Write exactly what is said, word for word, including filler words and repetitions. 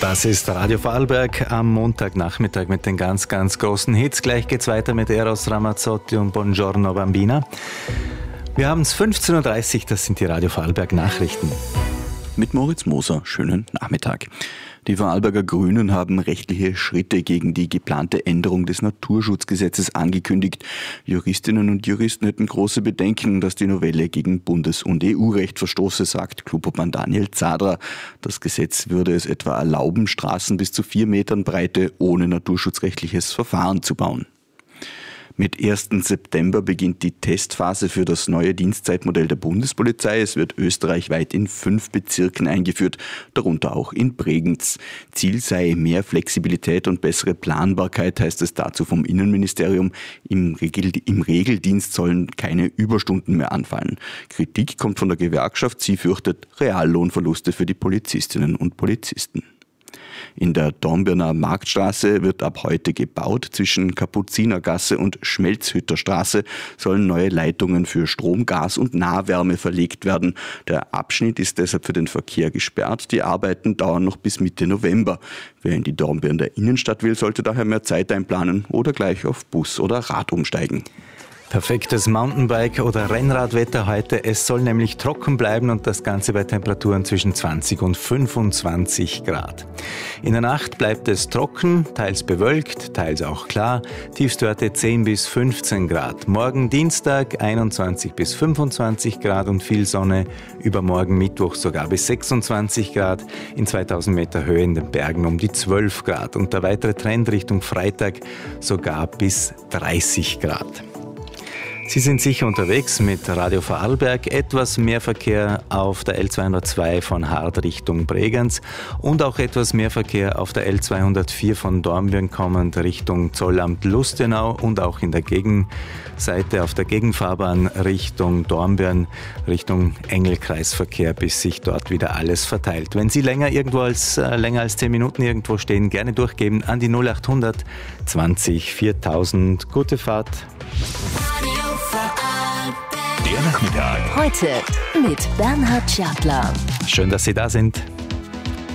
Das ist Radio Vorarlberg am Montagnachmittag mit den ganz, ganz großen Hits. Gleich geht's weiter mit Eros Ramazzotti und Buongiorno Bambina. Wir haben es fünfzehn Uhr dreißig, das sind die Radio Vorarlberg Nachrichten. Mit Moritz Moser, schönen Nachmittag. Die Vorarlberger Grünen haben rechtliche Schritte gegen die geplante Änderung des Naturschutzgesetzes angekündigt. Juristinnen und Juristen hätten große Bedenken, dass die Novelle gegen Bundes- und E U-Recht verstoße, sagt Klubobmann Daniel Zadra. Das Gesetz würde es etwa erlauben, Straßen bis zu vier Metern Breite ohne naturschutzrechtliches Verfahren zu bauen. Mit ersten September beginnt die Testphase für das neue Dienstzeitmodell der Bundespolizei. Es wird österreichweit in fünf Bezirken eingeführt, darunter auch in Bregenz. Ziel sei mehr Flexibilität und bessere Planbarkeit, heißt es dazu vom Innenministerium. Im, Regel, im Regeldienst sollen keine Überstunden mehr anfallen. Kritik kommt von der Gewerkschaft. Sie fürchtet Reallohnverluste für die Polizistinnen und Polizisten. In der Dornbirner Marktstraße wird ab heute gebaut. Zwischen Kapuzinergasse und Schmelzhütterstraße sollen neue Leitungen für Strom, Gas und Nahwärme verlegt werden. Der Abschnitt ist deshalb für den Verkehr gesperrt. Die Arbeiten dauern noch bis Mitte November. Wer in die Dornbirner Innenstadt will, sollte daher mehr Zeit einplanen oder gleich auf Bus oder Rad umsteigen. Perfektes Mountainbike- oder Rennradwetter heute. Es soll nämlich trocken bleiben und das Ganze bei Temperaturen zwischen zwanzig und fünfundzwanzig Grad. In der Nacht bleibt es trocken, teils bewölkt, teils auch klar. Tiefstwerte zehn bis fünfzehn Grad. Morgen Dienstag einundzwanzig bis fünfundzwanzig Grad und viel Sonne. Übermorgen Mittwoch sogar bis sechsundzwanzig Grad. In zweitausend Meter Höhe in den Bergen um die zwölf Grad. Und der weitere Trend Richtung Freitag sogar bis dreißig Grad. Sie sind sicher unterwegs mit Radio Vorarlberg. Etwas mehr Verkehr auf der L zweihundertzwei von Hard Richtung Bregenz und auch etwas mehr Verkehr auf der L zweihundertvier von Dornbirn kommend Richtung Zollamt Lustenau und auch in der Gegenseite auf der Gegenfahrbahn Richtung Dornbirn, Richtung Engelkreisverkehr, bis sich dort wieder alles verteilt. Wenn Sie länger irgendwo als äh, länger als zehn Minuten irgendwo stehen, gerne durchgeben an die null achthundert zwanzig viertausend. Gute Fahrt. Der Nachmittag. Heute mit Bernhard Schertler. Schön, dass Sie da sind.